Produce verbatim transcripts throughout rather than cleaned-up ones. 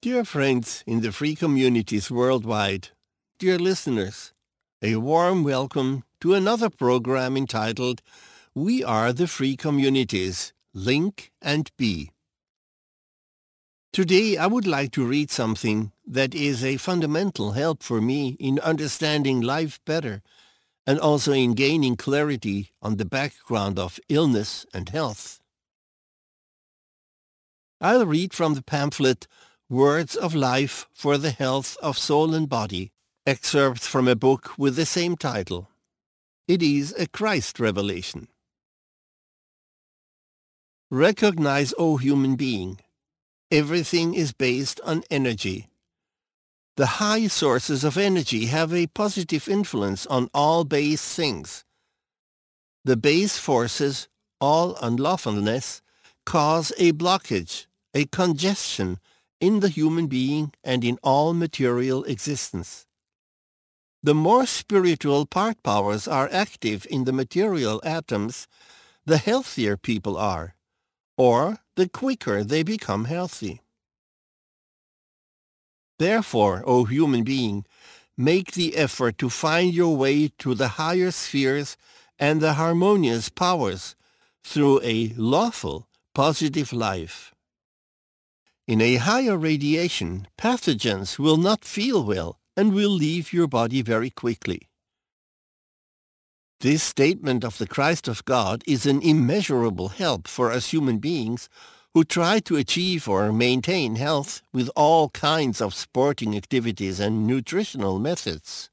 Dear friends in the free communities worldwide, dear listeners, a warm welcome to another program entitled We Are the Free Communities, Link and Be. Today I would like to read something that is a fundamental help for me in understanding life better and also in gaining clarity on the background of illness and health. I'll read from the pamphlet Words of Life for the Health of Soul and Body, excerpts from a book with the same title. It is a Christ revelation. Recognize, O human being, everything is based on energy. The high sources of energy have a positive influence on all base things. The base forces, all unlawfulness, cause a blockage, a congestion in the human being and in all material existence. The more spiritual part powers are active in the material atoms, the healthier people are, or the quicker they become healthy. Therefore, O human being, make the effort to find your way to the higher spheres and the harmonious powers through a lawful, positive life. In a higher radiation, pathogens will not feel well and will leave your body very quickly. This statement of the Christ of God is an immeasurable help for us human beings who try to achieve or maintain health with all kinds of sporting activities and nutritional methods.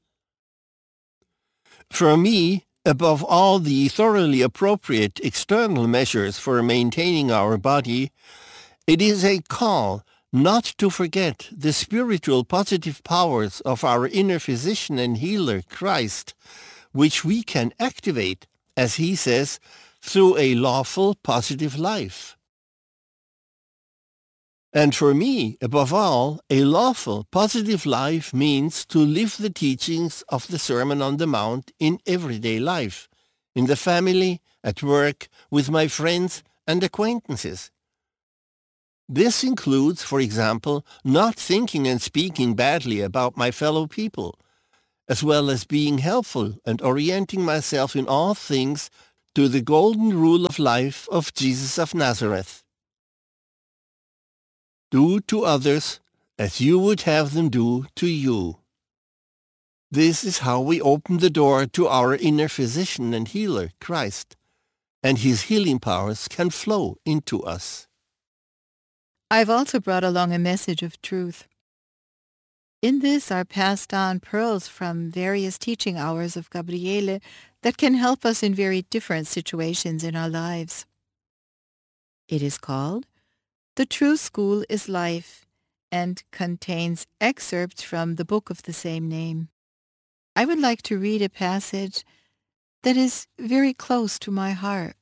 For me, above all the thoroughly appropriate external measures for maintaining our body, it is a call not to forget the spiritual positive powers of our inner physician and healer, Christ, which we can activate, as he says, through a lawful positive life. And for me, above all, a lawful positive life means to live the teachings of the Sermon on the Mount in everyday life, in the family, at work, with my friends and acquaintances. This includes, for example, not thinking and speaking badly about my fellow people, as well as being helpful and orienting myself in all things to the golden rule of life of Jesus of Nazareth. Do to others as you would have them do to you. This is how we open the door to our inner physician and healer, Christ, and his healing powers can flow into us. I've also brought along a message of truth. In this are passed on pearls from various teaching hours of Gabriele that can help us in very different situations in our lives. It is called The True School is Life and contains excerpts from the book of the same name. I would like to read a passage that is very close to my heart.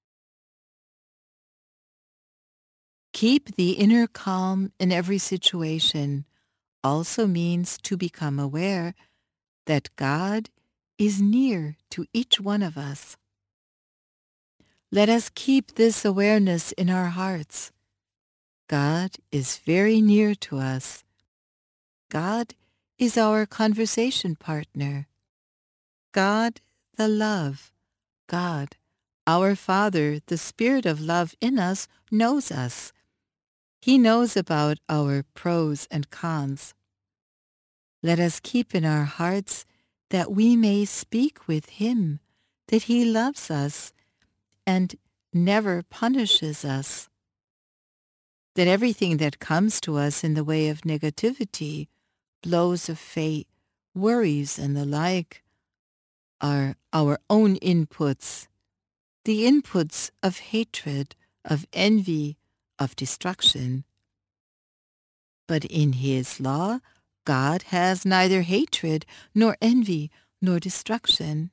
Keep the inner calm in every situation also means to become aware that God is near to each one of us. Let us keep this awareness in our hearts. God is very near to us. God is our conversation partner. God, the love. God, our Father, the Spirit of love in us, knows us. He knows about our pros and cons. Let us keep in our hearts that we may speak with him, that he loves us and never punishes us, that everything that comes to us in the way of negativity, blows of fate, worries, and the like, are our own inputs, the inputs of hatred, of envy, of destruction. But in his law, God has neither hatred, nor envy, nor destruction.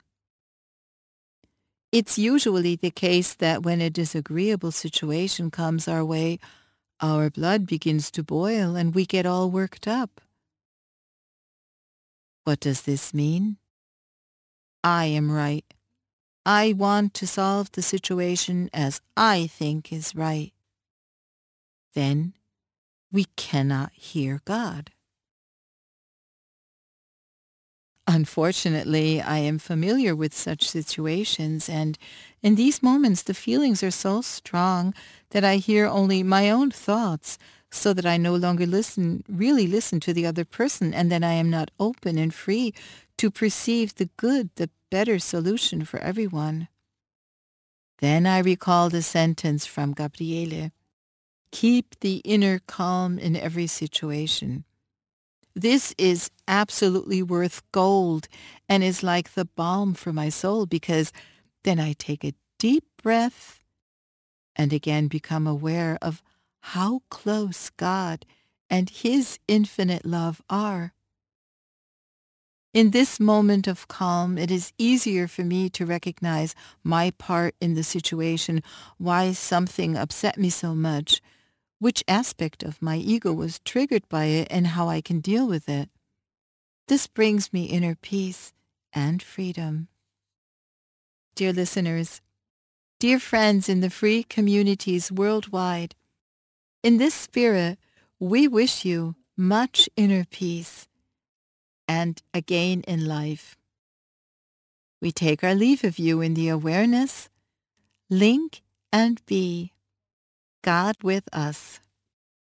It's usually the case that when a disagreeable situation comes our way, our blood begins to boil and we get all worked up. What does this mean? I am right. I want to solve the situation as I think is right. Then we cannot hear God. Unfortunately, I am familiar with such situations, and in these moments the feelings are so strong that I hear only my own thoughts, so that I no longer listen, really listen to the other person, and then I am not open and free to perceive the good, the better solution for everyone. Then I recall the sentence from Gabriele, "Keep the inner calm in every situation." This is absolutely worth gold and is like the balm for my soul, because then I take a deep breath and again become aware of how close God and His infinite love are. In this moment of calm, it is easier for me to recognize my part in the situation, why something upset me so much, which aspect of my ego was triggered by it, and how I can deal with it. This brings me inner peace and freedom. Dear listeners, dear friends in the free communities worldwide, in this spirit, we wish you much inner peace and a gain in life. We take our leave of you in the awareness, link, and be God with us.